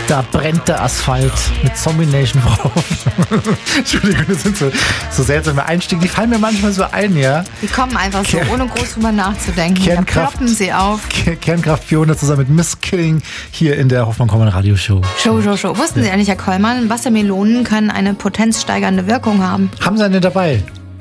Da brennt der Asphalt mit Zombie Nation drauf. Entschuldigung, das sind so seltsame Einstiege. Die fallen mir manchmal so ein, ja. Die kommen einfach so, ohne groß drüber nachzudenken. Kernkraft, da ploppen sie auf. Kernkraft Fiona zusammen mit Miss Killing hier in der Hoffmann-Kollmann Radioshow. Show. Wussten Sie eigentlich, Herr Kollmann, Wassermelonen können eine potenzsteigernde Wirkung haben? Haben Sie eine dabei?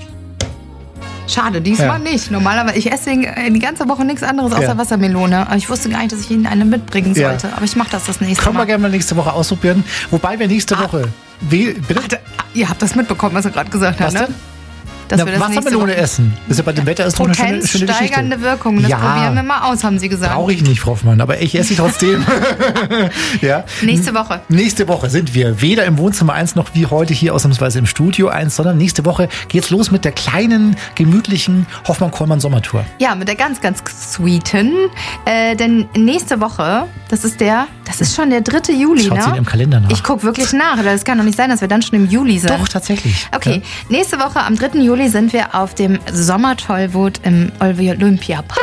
Schade, diesmal nicht. Normalerweise, ich esse die ganze Woche nichts anderes außer Wassermelone. Aber ich wusste gar nicht, dass ich Ihnen eine mitbringen sollte. Aber ich mache das nächste Mal. Können wir gerne mal nächste Woche ausprobieren. Wobei wir nächste Woche... Bitte? Ihr habt das mitbekommen, was er gerade gesagt hat, ne? Dass wir das Wassermelone essen. Das ist ja bei dem Wetter ist doch eine schöne Geschichte. Potenzsteigernde Wirkung. Das probieren wir mal aus, haben Sie gesagt. Brauche ich nicht, Frau Hoffmann, aber ich esse sie trotzdem. Ja. Nächste Woche. Nächste Woche sind wir weder im Wohnzimmer 1 noch wie heute hier ausnahmsweise im Studio 1, sondern nächste Woche geht's los mit der kleinen, gemütlichen Hoffmann-Kollmann Sommertour. Ja, mit der ganz, ganz sweeten. Denn nächste Woche, das ist schon der 3. Juli, Schaut ne? Sie in Ihrem Kalender nach. Ich gucke wirklich nach. Das kann doch nicht sein, dass wir dann schon im Juli sind. Doch, tatsächlich. Okay, nächste Woche am 3. Juli sind wir auf dem Sommertollwut im Olympiapark.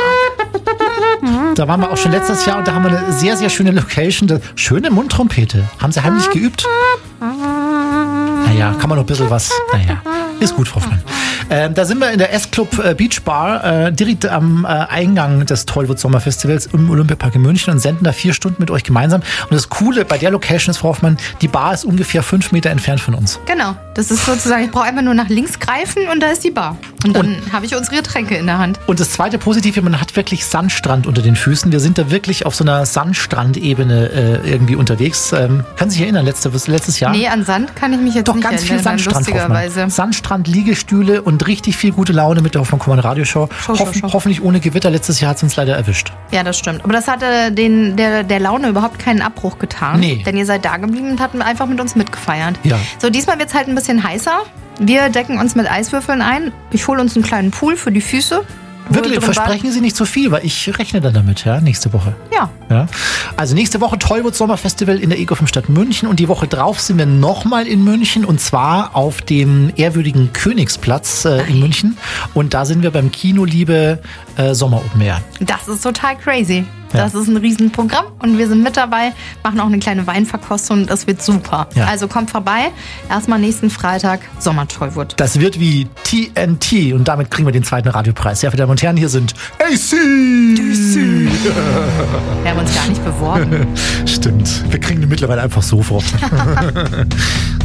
Da waren wir auch schon letztes Jahr und da haben wir eine sehr, sehr schöne Location. Schöne Mundtrompete. Haben Sie heimlich geübt? Naja, kann man noch ein bisschen was. Naja, ist gut, Frau Hoffmann. Da sind wir in der S-Club Beach Bar, direkt am Eingang des Tollwut Sommerfestivals im Olympiapark in München und senden da 4 Stunden mit euch gemeinsam. Und das Coole bei der Location ist, Frau Hoffmann, die Bar ist ungefähr 5 Meter entfernt von uns. Genau, das ist sozusagen, ich brauche einfach nur nach links greifen und da ist die Bar. Und dann habe ich unsere Getränke in der Hand. Und das zweite Positive, man hat wirklich Sandstrand unter den Füßen. Wir sind da wirklich auf so einer Sandstrandebene irgendwie unterwegs. Können Sie sich erinnern, letztes Jahr? Nee, an Sand kann ich mich jetzt nicht ganz viel erinnern, Sandstrand, lustigerweise. Sandstrand, Liegestühle und richtig viel gute Laune mit der Hoffmann-Kollmann Radioshow. Hoffentlich ohne Gewitter. Letztes Jahr hat es uns leider erwischt. Ja, das stimmt. Aber das hatte der Laune überhaupt keinen Abbruch getan. Nee. Denn ihr seid da geblieben und habt einfach mit uns mitgefeiert. Ja. So, diesmal wird es halt ein bisschen heißer. Wir decken uns mit Eiswürfeln ein. Ich hole uns einen kleinen Pool für die Füße. Wirklich, versprechen Sie nicht zu viel, weil ich rechne dann damit, ja, nächste Woche. Ja. Also nächste Woche Tollwut Sommerfestival in der Ecofilmstadt München und die Woche drauf sind wir nochmal in München und zwar auf dem ehrwürdigen Königsplatz in München und da sind wir beim Kinoliebe Sommer Open Air. Das ist total crazy. Ja. Das ist ein Riesenprogramm und wir sind mit dabei, machen auch eine kleine Weinverkostung und das wird super. Ja. Also kommt vorbei, erstmal nächsten Freitag Sommertollwut. Das wird wie TNT und damit kriegen wir den 2. Radiopreis. Ja, meine Damen und Herren, hier sind AC! Wir haben uns gar nicht beworben. Stimmt, wir kriegen den mittlerweile einfach so vor.